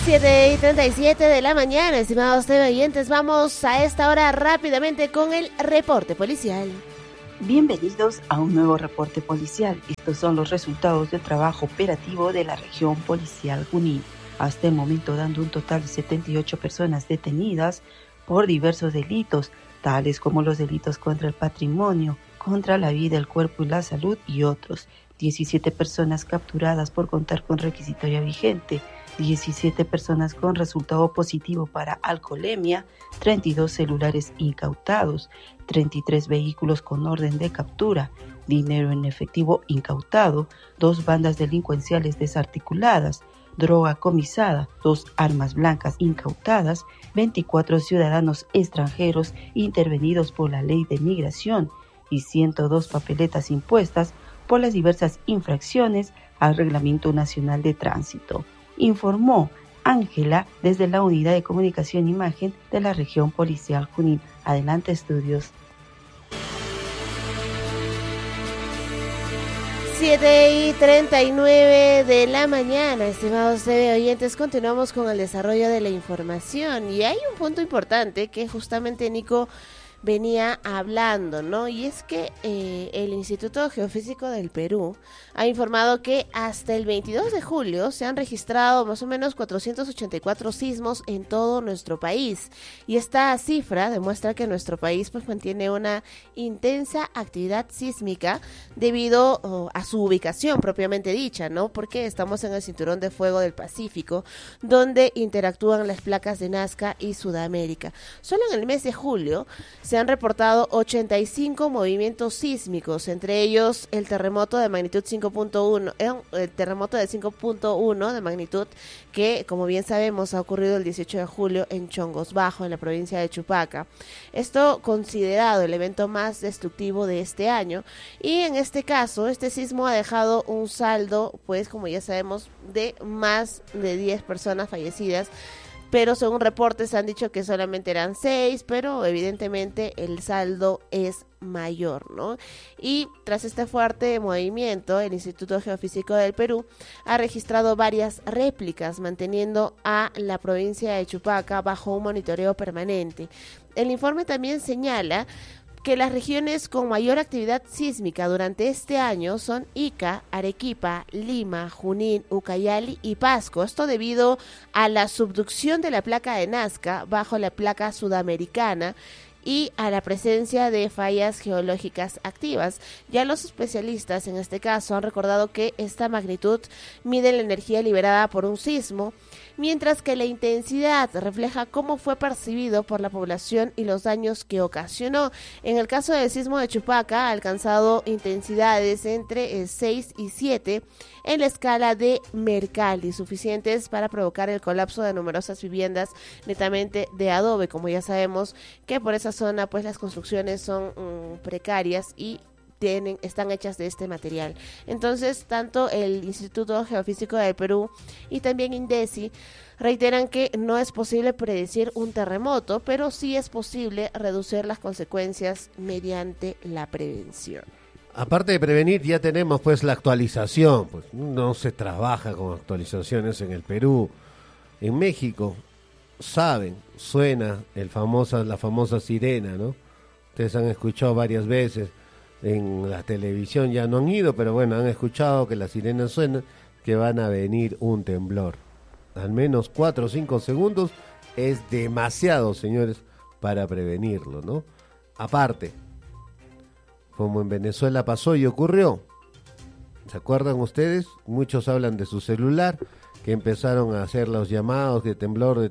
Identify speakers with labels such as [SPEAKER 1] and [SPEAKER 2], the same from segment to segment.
[SPEAKER 1] 7:37 de la mañana, estimados televidentes, vamos a esta hora rápidamente con el reporte policial.
[SPEAKER 2] Bienvenidos a un nuevo reporte policial. Estos son los resultados del trabajo operativo de la región policial Junín. Hasta el momento dando un total de 78 personas detenidas por diversos delitos, tales como los delitos contra el patrimonio, contra la vida, el cuerpo y la salud y otros. 17 personas capturadas por contar con requisitoria vigente, 17 personas con resultado positivo para alcoholemia, 32 celulares incautados, 33 vehículos con orden de captura, dinero en efectivo incautado, 2 bandas delincuenciales desarticuladas, droga comisada, 2 armas blancas incautadas, 24 ciudadanos extranjeros intervenidos por la ley de migración y 102 papeletas impuestas por las diversas infracciones al Reglamento Nacional de Tránsito, informó Ángela desde la Unidad de Comunicación e Imagen de la Región Policial Junín. Adelante, estudios.
[SPEAKER 1] 7:39 de la mañana, estimados TV oyentes, continuamos con el desarrollo de la información y hay un punto importante que justamente Nico venía hablando, ¿no? Y es que el Instituto Geofísico del Perú ha informado que hasta el 22 de julio se han registrado más o menos 484 sismos en todo nuestro país. Y esta cifra demuestra que nuestro país pues mantiene una intensa actividad sísmica debido a su ubicación propiamente dicha, ¿no? Porque estamos en el cinturón de fuego del Pacífico, donde interactúan las placas de Nazca y Sudamérica. Solo en el mes de julio se han reportado 85 movimientos sísmicos, entre ellos el terremoto de magnitud 5.1, el terremoto de 5.1 de magnitud que, como bien sabemos, ha ocurrido el 18 de julio en Chongos Bajo, en la provincia de Chupaca. Esto considerado el evento más destructivo de este año, y en este caso, este sismo ha dejado un saldo, pues como ya sabemos, de más de 10 personas fallecidas, pero según reportes han dicho que solamente eran 6, pero evidentemente el saldo es mayor, ¿no? Y tras este fuerte movimiento, el Instituto Geofísico del Perú ha registrado varias réplicas, manteniendo a la provincia de Chupaca bajo un monitoreo permanente. El informe también señala que las regiones con mayor actividad sísmica durante este año son Ica, Arequipa, Lima, Junín, Ucayali y Pasco. Esto debido a la subducción de la placa de Nazca bajo la placa sudamericana y a la presencia de fallas geológicas activas. Ya los especialistas en este caso han recordado que esta magnitud mide la energía liberada por un sismo, mientras que la intensidad refleja cómo fue percibido por la población y los daños que ocasionó. En el caso del sismo de Chupaca ha alcanzado intensidades entre 6 y 7 en la escala de Mercalli, suficientes para provocar el colapso de numerosas viviendas netamente de adobe. Como ya sabemos que por esa zona pues las construcciones son precarias y están hechas de este material. Entonces, tanto el Instituto Geofísico del Perú y también INDECI reiteran que no es posible predecir un terremoto, pero sí es posible reducir las consecuencias mediante la prevención.
[SPEAKER 3] Aparte de prevenir, ya tenemos pues la actualización, pues no se trabaja con actualizaciones en el Perú. En México, saben, suena la famosa sirena, ¿no? Ustedes han escuchado varias veces. En la televisión ya no han ido, pero bueno, han escuchado que las sirenas suenan, que van a venir un temblor. Al menos 4 o 5 segundos es demasiado, señores, para prevenirlo, ¿no? Aparte, como en Venezuela pasó y ocurrió, ¿se acuerdan ustedes? Muchos hablan de su celular, que empezaron a hacer los llamados de temblor,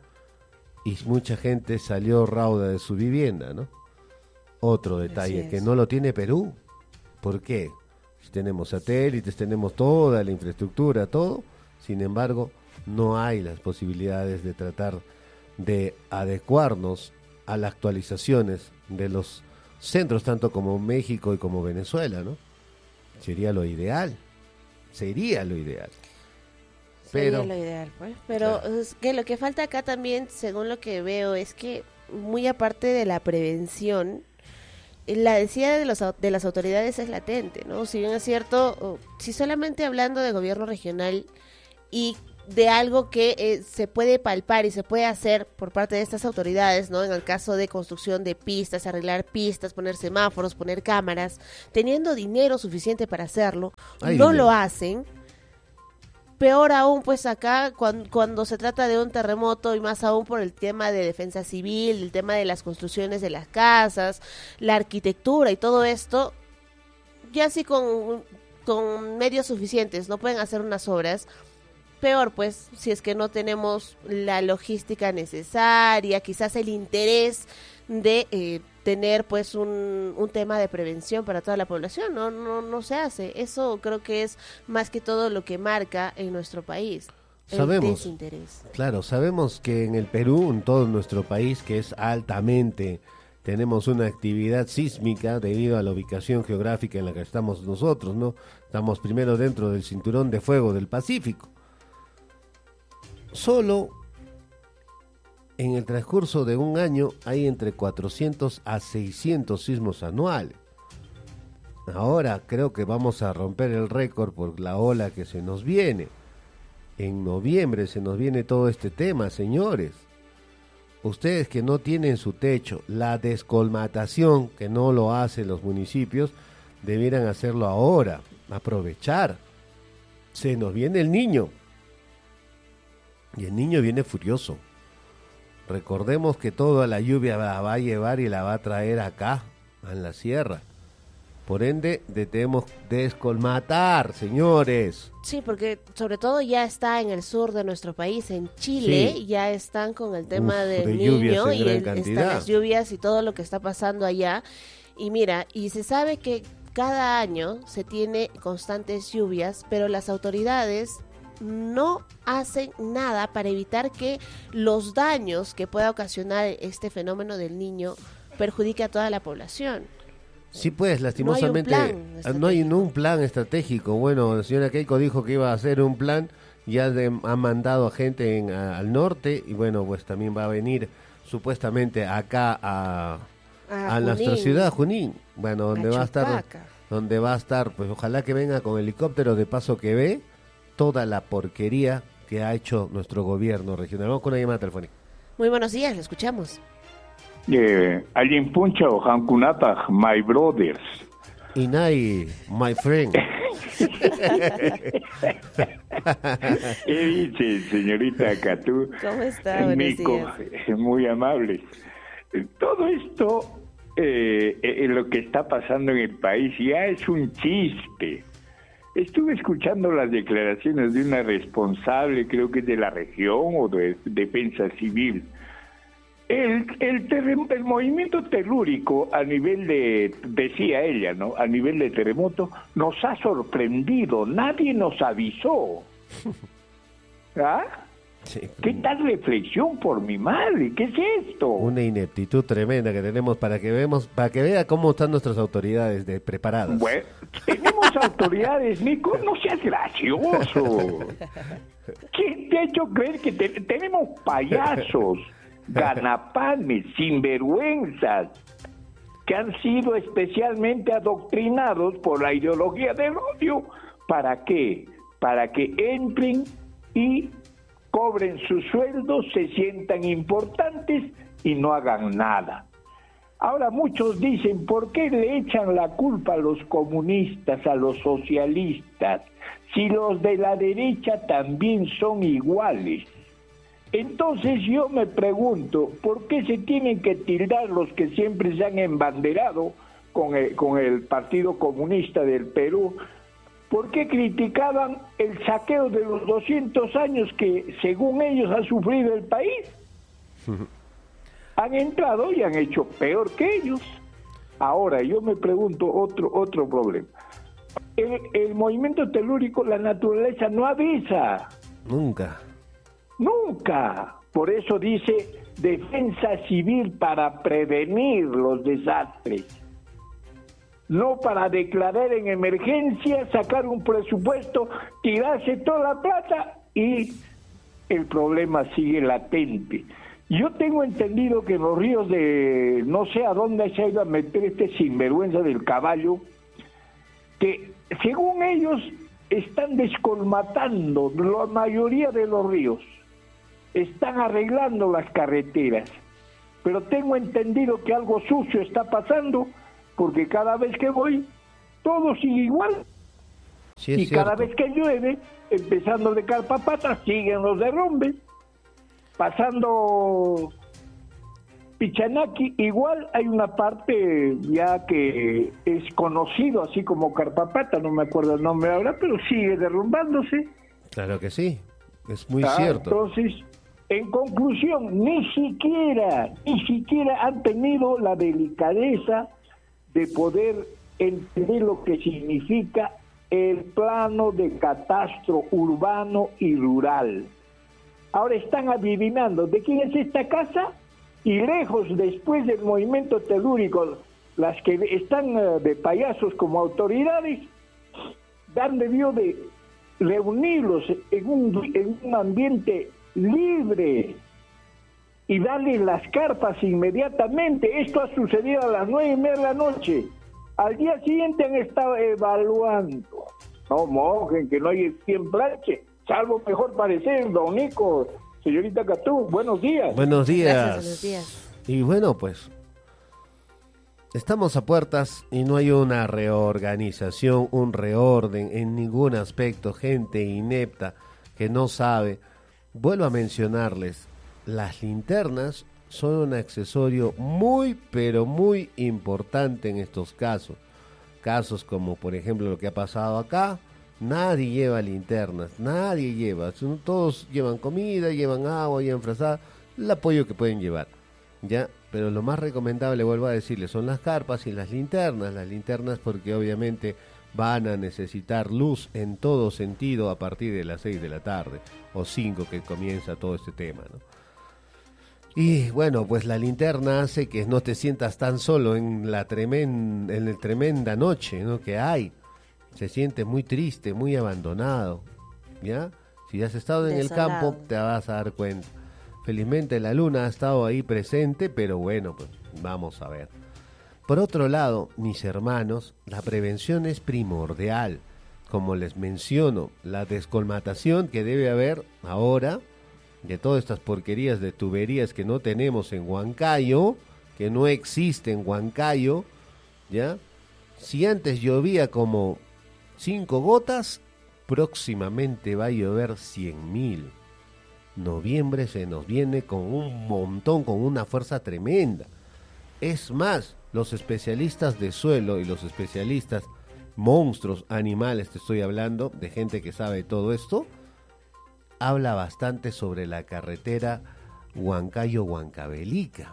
[SPEAKER 3] y mucha gente salió rauda de su vivienda, ¿no? Otro detalle que no lo tiene Perú. ¿Por qué? Si tenemos satélites, tenemos toda la infraestructura, todo. Sin embargo, no hay las posibilidades de tratar de adecuarnos a las actualizaciones de los centros, tanto como México y como Venezuela, ¿no? Sería lo ideal. Sería lo ideal,
[SPEAKER 1] pues. Pero claro, es que lo que falta acá también, según lo que veo, es que muy aparte de la prevención, la decía de las autoridades es latente, ¿no? Si bien es cierto, si solamente hablando de gobierno regional y de algo que se puede palpar y se puede hacer por parte de estas autoridades, ¿no? En el caso de construcción de pistas, arreglar pistas, poner semáforos, poner cámaras, teniendo dinero suficiente para hacerlo, no lo hacen. Peor aún, pues acá, cuando se trata de un terremoto, y más aún por el tema de defensa civil, el tema de las construcciones de las casas, la arquitectura y todo esto, ya sí con medios suficientes no pueden hacer unas obras. Peor, pues, si es que no tenemos la logística necesaria, quizás el interés de tener, pues, un tema de prevención para toda la población. No se hace. Eso creo que es más que todo lo que marca en nuestro país. El desinterés.
[SPEAKER 3] Claro, sabemos que en el Perú, en todo nuestro país, que es altamente, tenemos una actividad sísmica debido a la ubicación geográfica en la que estamos nosotros, ¿no? Estamos primero dentro del cinturón de fuego del Pacífico. Solo en el transcurso de un año hay entre 400 a 600 sismos anuales. Ahora creo que vamos a romper el récord por la ola que se nos viene. En noviembre se nos viene todo este tema, señores. Ustedes que no tienen su techo, la descolmatación, que no lo hacen los municipios, debieran hacerlo ahora, aprovechar. Se nos viene el niño. Y el niño viene furioso. Recordemos que toda la lluvia la va a llevar y la va a traer acá, en la sierra. Por ende, debemos descolmatar, señores.
[SPEAKER 1] Sí, porque sobre todo ya está en el sur de nuestro país, en Chile, sí. Ya están con el tema del niño y están las lluvias y todo lo que está pasando allá. Y mira, y se sabe que cada año se tiene constantes lluvias, pero las autoridades no hacen nada para evitar que los daños que pueda ocasionar este fenómeno del niño perjudique a toda la población.
[SPEAKER 3] Sí, pues, lastimosamente no hay un plan estratégico. Bueno, la señora Keiko dijo que iba a hacer un plan, ya ha mandado a gente al norte y bueno, pues también va a venir supuestamente acá a nuestra ciudad, Junín, bueno, donde va a estar, pues ojalá que venga con helicóptero de paso que ve toda la porquería que ha hecho nuestro gobierno regional. Vamos con una llamada telefónica.
[SPEAKER 1] Muy buenos días, lo escuchamos.
[SPEAKER 4] Alguien puncha o Hankunata, my brothers.
[SPEAKER 3] Inai, my friend.
[SPEAKER 4] ¿Qué dice, señorita Catú?
[SPEAKER 1] ¿Cómo está? Buenos días.
[SPEAKER 4] Muy amable. Todo esto, lo que está pasando en el país ya es un chiste. Estuve escuchando las declaraciones de una responsable, creo que es de la región o de defensa civil. El movimiento telúrico a nivel de, decía ella, ¿no? A nivel de terremoto, nos ha sorprendido, nadie nos avisó. ¿Ah?
[SPEAKER 3] Sí.
[SPEAKER 4] ¿Qué tal reflexión por mi madre? ¿Qué es esto?
[SPEAKER 3] Una ineptitud tremenda que tenemos para que vea cómo están nuestras autoridades preparadas.
[SPEAKER 4] Bueno, tenemos autoridades, Nico, no seas gracioso. ¿Quién te ha hecho creer que tenemos payasos, ganapanes, sinvergüenzas, que han sido especialmente adoctrinados por la ideología del odio? ¿Para qué? Para que entren y cobren sus sueldos, se sientan importantes y no hagan nada. Ahora muchos dicen, ¿por qué le echan la culpa a los comunistas, a los socialistas, si los de la derecha también son iguales? Entonces yo me pregunto, ¿por qué se tienen que tildar los que siempre se han embanderado con el Partido Comunista del Perú? ¿Por qué criticaban el saqueo de los 200 años que, según ellos, ha sufrido el país? Han entrado y han hecho peor que ellos. Ahora, yo me pregunto otro problema. El movimiento telúrico, la naturaleza no avisa.
[SPEAKER 3] Nunca.
[SPEAKER 4] Por eso dice defensa civil para prevenir los desastres. No para declarar en emergencia, sacar un presupuesto, tirarse toda la plata y el problema sigue latente. Yo tengo entendido que los ríos de no sé a dónde se ha ido a meter este sinvergüenza del Caballo, que según ellos están descolmatando la mayoría de los ríos, están arreglando las carreteras, pero tengo entendido que algo sucio está pasando, porque cada vez que voy, todo sigue igual.
[SPEAKER 3] Sí, es
[SPEAKER 4] y
[SPEAKER 3] cierto.
[SPEAKER 4] cada vez que llueve, empezando de Carpapata, siguen los derrumbes, pasando Pichanaki, igual hay una parte ya que es conocido así como Carpapata, no me acuerdo el nombre ahora, pero sigue derrumbándose.
[SPEAKER 3] Claro que sí, es muy cierto.
[SPEAKER 4] Entonces, en conclusión, ni siquiera han tenido la delicadeza de poder entender lo que significa el plano de catastro urbano y rural. Ahora están adivinando de quién es esta casa, y lejos después del movimiento telúrico, las que están de payasos como autoridades, dan debió de reunirlos en un ambiente libre y darles las carpas inmediatamente. Esto ha sucedido a las 9:30 de la noche. Al día siguiente han estado evaluando. No mojen, que no hay quien planche, salvo mejor parecer, don Nico. Señorita Catú, buenos días.
[SPEAKER 3] Buenos días.
[SPEAKER 1] Gracias, buenos días.
[SPEAKER 3] Y bueno, pues estamos a puertas y no hay una reorganización, un reorden en ningún aspecto. Gente inepta que no sabe. Vuelvo a mencionarles, las linternas son un accesorio muy, pero muy importante en estos casos. Casos como, por ejemplo, lo que ha pasado acá. Nadie lleva linternas, nadie lleva. Todos llevan comida, llevan agua, llevan frazada, el apoyo que pueden llevar. ¿Ya? Pero lo más recomendable, vuelvo a decirles, son las carpas y las linternas. Las linternas porque obviamente van a necesitar luz en todo sentido a partir de las 6 de la tarde o 5 que comienza todo este tema, ¿no? Y bueno, pues la linterna hace que no te sientas tan solo en la tremenda noche, ¿no?, que hay. Se siente muy triste, muy abandonado, ¿ya? Si has estado en
[SPEAKER 1] Desolado.
[SPEAKER 3] el campo te vas a dar cuenta. Felizmente la luna ha estado ahí presente, pero bueno, pues vamos a ver. Por otro lado, mis hermanos, la prevención es primordial. Como les menciono, la descolmatación que debe haber ahora de todas estas porquerías de tuberías que no tenemos en Huancayo, que no existe en Huancayo, ¿ya? Si antes llovía como 5 gotas, próximamente va a llover 100.000. Noviembre se nos viene con un montón, con una fuerza tremenda. Es más, los especialistas de suelo y los especialistas monstruos, animales, te estoy hablando, de gente que sabe todo esto, habla bastante sobre la carretera Huancayo-Huancavelica.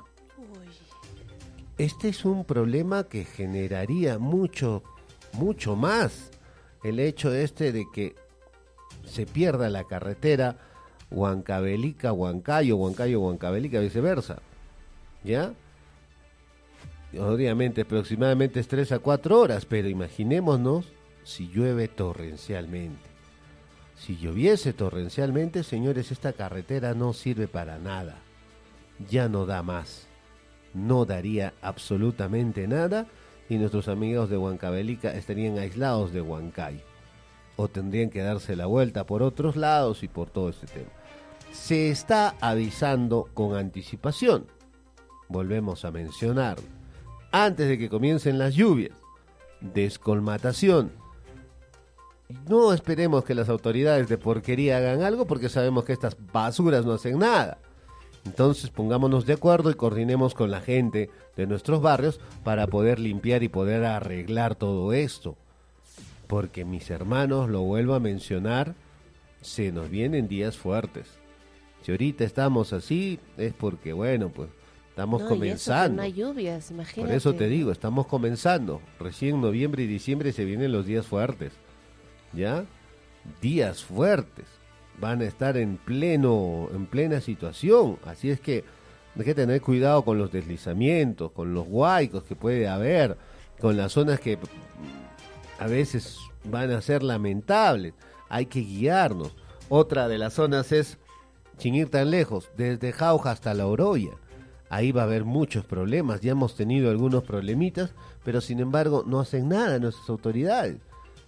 [SPEAKER 3] Este es un problema que generaría mucho más el hecho de que se pierda la carretera Huancavelica-Huancayo, Huancayo-Huancavelica, viceversa, ¿ya? Obviamente aproximadamente es 3 a 4 horas, pero imaginémonos si llueve torrencialmente. Si lloviese torrencialmente, señores, esta carretera no sirve para nada. Ya no da más. No daría absolutamente nada y nuestros amigos de Huancavelica estarían aislados de Huancayo. O tendrían que darse la vuelta por otros lados y por todo este tema. Se está avisando con anticipación. Volvemos a mencionar. Antes de que comiencen las lluvias. Descolmatación. No esperemos que las autoridades de porquería hagan algo porque sabemos que estas basuras no hacen nada. Entonces pongámonos de acuerdo y coordinemos con la gente de nuestros barrios para poder limpiar y poder arreglar todo esto. Porque mis hermanos, lo vuelvo a mencionar, se nos vienen días fuertes. Si ahorita estamos así es porque, bueno, pues estamos comenzando.
[SPEAKER 1] No hay lluvias, imagínate.
[SPEAKER 3] Por eso te digo, estamos comenzando. Recién noviembre y diciembre se vienen los días fuertes. ¿Ya? Días fuertes. Van a estar en plena situación. Así es que hay que tener cuidado con los deslizamientos, con los huaicos que puede haber, con las zonas que a veces van a ser lamentables. Hay que guiarnos. Otra de las zonas es, sin ir tan lejos, desde Jauja hasta La Oroya. Ahí va a haber muchos problemas. Ya hemos tenido algunos problemitas, pero sin embargo no hacen nada nuestras autoridades.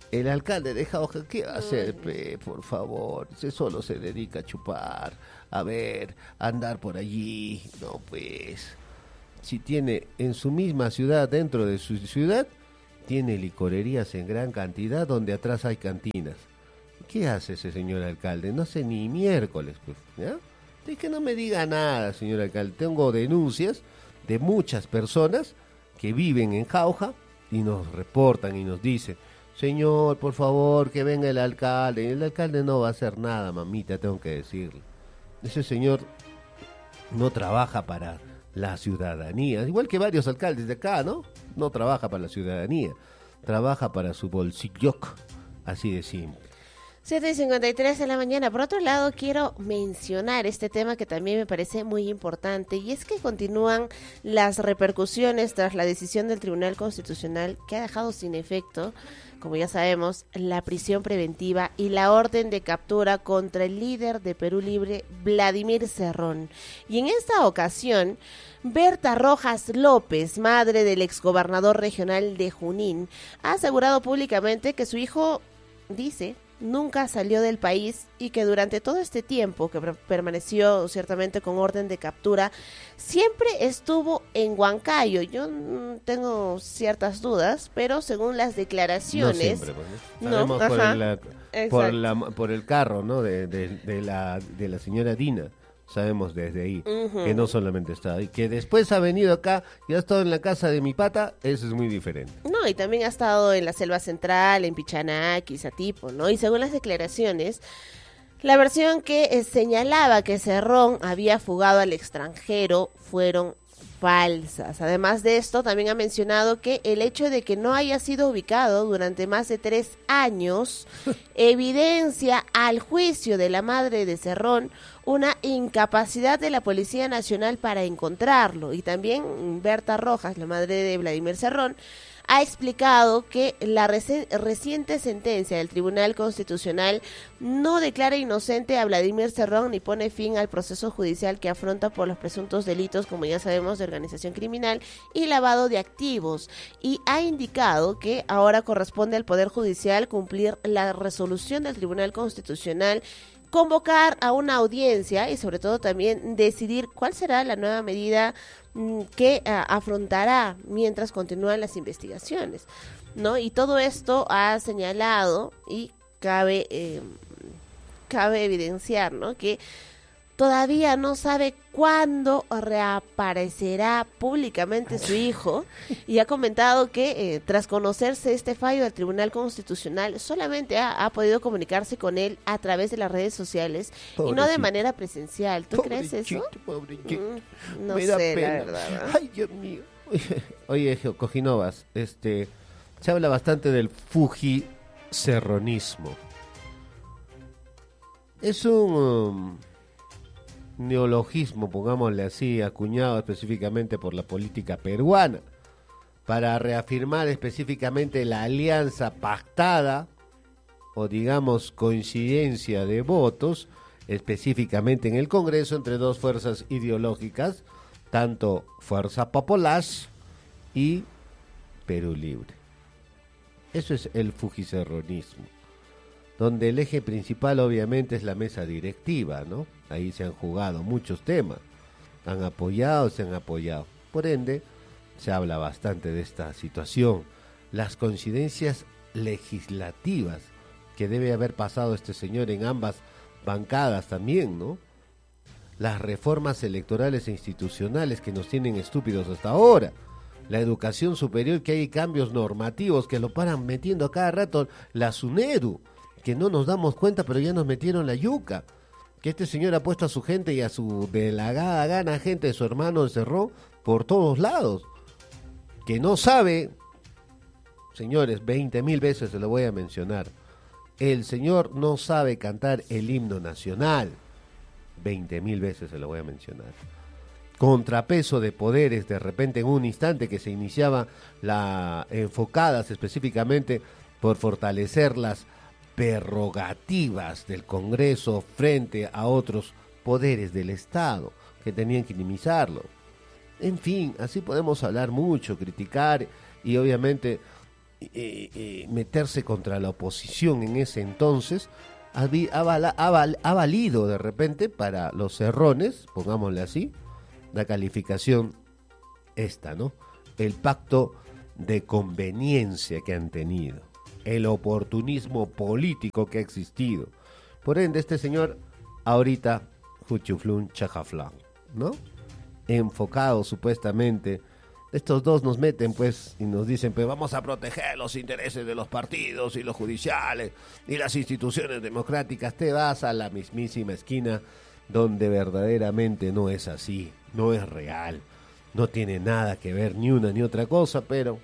[SPEAKER 3] el alcalde de Jauja, ¿qué va a hacer, pe? Por favor, se solo se dedica a chupar, a ver, a andar por allí. No, pues, si tiene en su misma ciudad, dentro de su ciudad, tiene licorerías en gran cantidad donde atrás hay cantinas. ¿Qué hace ese señor alcalde? No hace ni miércoles, pues, ¿ya? Es que no me diga nada, señor alcalde. Tengo denuncias de muchas personas que viven en Jauja y nos reportan y nos dicen: señor, por favor, que venga el alcalde. Y el alcalde no va a hacer nada, mamita, tengo que decirle. Ese señor no trabaja para la ciudadanía, igual que varios alcaldes de acá, ¿no? No trabaja para la ciudadanía, trabaja para su bolsillo, así de simple.
[SPEAKER 1] 7:53 de la mañana. Por otro lado, quiero mencionar este tema que también me parece muy importante, y es que continúan las repercusiones tras la decisión del Tribunal Constitucional que ha dejado sin efecto, como ya sabemos, la prisión preventiva y la orden de captura contra el líder de Perú Libre, Vladimir Cerrón. Y en esta ocasión, Berta Rojas López, madre del exgobernador regional de Junín, ha asegurado públicamente que su hijo, dice, nunca salió del país y que durante todo este tiempo que permaneció ciertamente con orden de captura, siempre estuvo en Huancayo. Yo tengo ciertas dudas, pero según las declaraciones...
[SPEAKER 3] No siempre, pues, ¿no? Sabemos por el carro, ¿no? de la señora Dina. Sabemos desde ahí que no solamente está ahí, que después ha venido acá y ha estado en la casa de mi pata, eso es muy diferente.
[SPEAKER 1] No, y también ha estado en la Selva Central, en Pichanaquis, Satipo, ¿no? Y según las declaraciones, la versión que señalaba que Cerrón había fugado al extranjero fueron falsas. Además de esto, también ha mencionado que el hecho de que no haya sido ubicado durante más de 3 años evidencia al juicio de la madre de Cerrón una incapacidad de la Policía Nacional para encontrarlo. Y también Berta Rojas, la madre de Vladimir Cerrón, ha explicado que la reciente sentencia del Tribunal Constitucional no declara inocente a Vladimir Cerrón ni pone fin al proceso judicial que afronta por los presuntos delitos, como ya sabemos, de organización criminal y lavado de activos, y ha indicado que ahora corresponde al Poder Judicial cumplir la resolución del Tribunal Constitucional, convocar a una audiencia y sobre todo también decidir cuál será la nueva medida que afrontará mientras continúan las investigaciones, ¿no? Y todo esto ha señalado y cabe evidenciar, ¿no?, que todavía no sabe cuándo reaparecerá públicamente su hijo, y ha comentado que tras conocerse este fallo del Tribunal Constitucional solamente ha podido comunicarse con él a través de las redes sociales, pobrecito, y no de manera presencial. ¿Tú crees eso?
[SPEAKER 3] Pobrecito.
[SPEAKER 1] No
[SPEAKER 3] Me
[SPEAKER 1] sé,
[SPEAKER 3] da pena.
[SPEAKER 1] la verdad, ¿no?
[SPEAKER 3] Ay, Dios mío. Oye, Cojinovas, se habla bastante del fujicerronismo. Es un neologismo, pongámosle así, acuñado específicamente por la política peruana, para reafirmar específicamente la alianza pactada, o digamos coincidencia de votos, específicamente en el Congreso, entre dos fuerzas ideológicas, tanto Fuerza Popular y Perú Libre. Eso es el fujicerronismo, donde el eje principal obviamente es la mesa directiva, ¿no? Ahí se han jugado muchos temas, han apoyado, se han apoyado. Por ende, se habla bastante de esta situación. Las coincidencias legislativas que debe haber pasado este señor en ambas bancadas también, ¿no? Las reformas electorales e institucionales que nos tienen estúpidos hasta ahora. La educación superior, que hay cambios normativos que lo paran metiendo a cada rato, la SUNEDU, que no nos damos cuenta, pero ya nos metieron la yuca. Que este señor ha puesto a su gente y a su delagada gana gente de su hermano de Cerrón por todos lados. Que no sabe, señores, 20,000 veces se lo voy a mencionar. El señor no sabe cantar el himno nacional. 20,000 veces se lo voy a mencionar. Contrapeso de poderes, de repente en un instante que se iniciaba enfocadas específicamente por fortalecer las prerrogativas del Congreso frente a otros poderes del Estado que tenían que minimizarlo. En fin, así podemos hablar mucho, criticar y obviamente meterse contra la oposición en ese entonces, ha valido de repente para los cerrones, pongámosle así, la calificación esta, ¿no? El pacto de conveniencia que han tenido, el oportunismo político que ha existido. Por ende, este señor ahorita, Fuchuflun Chajaflán, ¿no? Enfocado supuestamente, estos dos nos meten pues y nos dicen pues vamos a proteger los intereses de los partidos y los judiciales y las instituciones democráticas. Te vas a la mismísima esquina donde verdaderamente no es así, no es real, no tiene nada que ver ni una ni otra cosa, pero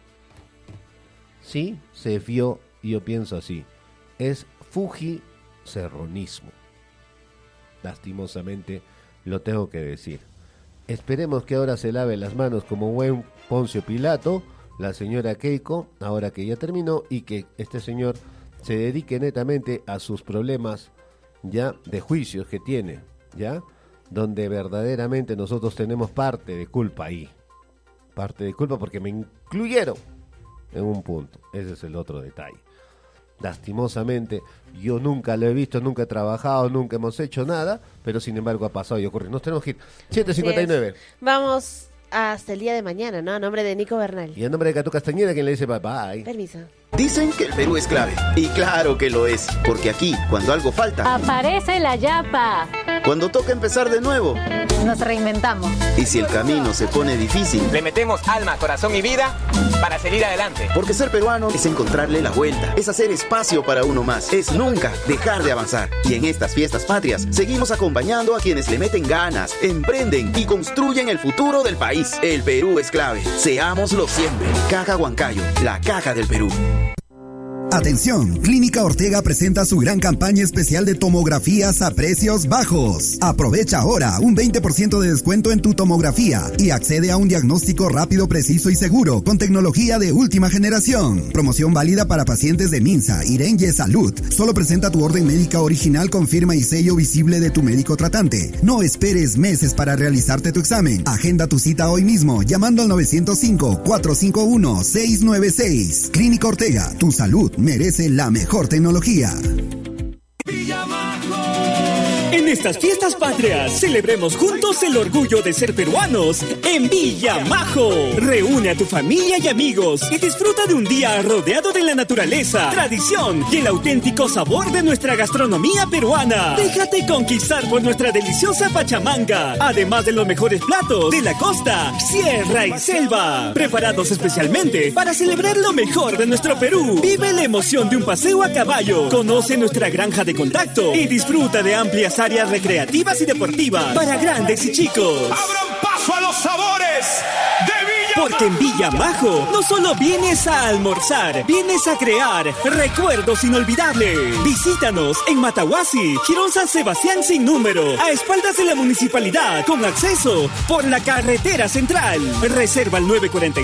[SPEAKER 3] sí se vio, y yo pienso así, es fujicerronismo. Lastimosamente lo tengo que decir. Esperemos que ahora se lave las manos como buen Poncio Pilato, la señora Keiko, ahora que ya terminó, y que este señor se dedique netamente a sus problemas ya de juicios que tiene, ya, donde verdaderamente nosotros tenemos parte de culpa ahí. Parte de culpa porque me incluyeron en un punto. Ese es el otro detalle. Lastimosamente, yo nunca lo he visto, nunca he trabajado, nunca hemos hecho nada, pero sin embargo ha pasado y ocurre. Nos tenemos que ir. 7:59.
[SPEAKER 1] Vamos hasta el día de mañana, ¿no? A nombre de Nico Bernal.
[SPEAKER 3] Y a nombre de Catu Castañeda, quien le dice bye bye.
[SPEAKER 1] Permiso.
[SPEAKER 5] Dicen que el Perú es clave. Y claro que lo es. Porque aquí, cuando algo falta,
[SPEAKER 6] aparece la yapa.
[SPEAKER 5] Cuando toca empezar de nuevo,
[SPEAKER 6] nos reinventamos.
[SPEAKER 5] Y si el camino se pone difícil,
[SPEAKER 7] le metemos alma, corazón y vida para seguir adelante.
[SPEAKER 5] Porque ser peruano es encontrarle la vuelta, es hacer espacio para uno más, es nunca dejar de avanzar. Y en estas fiestas patrias, seguimos acompañando a quienes le meten ganas, emprenden y construyen el futuro del país. El Perú es clave. Seámoslo siempre. Caja Huancayo, la caja del Perú.
[SPEAKER 8] Atención, Clínica Ortega presenta su gran campaña especial de tomografías a precios bajos. Aprovecha ahora un 20% de descuento en tu tomografía y accede a un diagnóstico rápido, preciso y seguro con tecnología de última generación. Promoción válida para pacientes de Minsa, Irenye Salud. Solo presenta tu orden médica original con firma y sello visible de tu médico tratante. No esperes meses para realizarte tu examen. Agenda tu cita hoy mismo llamando al 905-451-696. Clínica Ortega, tu salud merece la mejor tecnología.
[SPEAKER 9] En estas fiestas patrias, celebremos juntos el orgullo de ser peruanos en Villa Majo. Reúne a tu familia y amigos y disfruta de un día rodeado de la naturaleza, tradición y el auténtico sabor de nuestra gastronomía peruana. Déjate conquistar por nuestra deliciosa pachamanga, además de los mejores platos de la costa, sierra y selva, preparados especialmente para celebrar lo mejor de nuestro Perú. Vive la emoción de un paseo a caballo, conoce nuestra granja de contacto y disfruta de amplias áreas recreativas y deportivas para grandes y chicos.
[SPEAKER 10] ¡Abran paso a los sabores de Villa Majo!
[SPEAKER 9] Porque en Villa Majo no solo vienes a almorzar, vienes a crear recuerdos inolvidables. Visítanos en Matahuasi, Girón San Sebastián sin número, a espaldas de la municipalidad, con acceso por la carretera central. Reserva al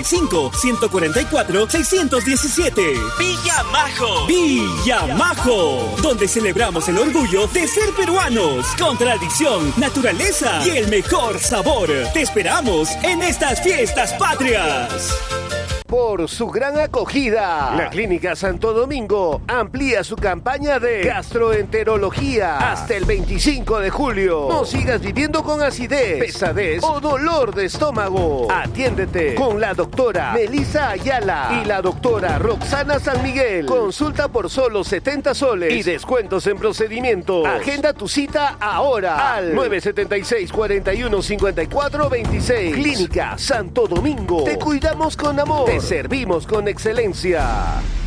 [SPEAKER 9] 945-144-617. Villa Majo. Villa Majo, donde celebramos el orgullo de ser peruanos, con tradición, naturaleza y el mejor sabor. Te esperamos en estas fiestas patrias.
[SPEAKER 3] Por su gran acogida, la Clínica Santo Domingo amplía su campaña de gastroenterología hasta el 25 de julio. No sigas viviendo con acidez, pesadez o dolor de estómago. Atiéndete con la doctora Melissa Ayala y la doctora Roxana San Miguel. Consulta por solo 70 soles y descuentos en procedimientos. Agenda tu cita ahora al 976-4154-26. Clínica Santo Domingo. Te cuidamos con amor. Te servimos con excelencia.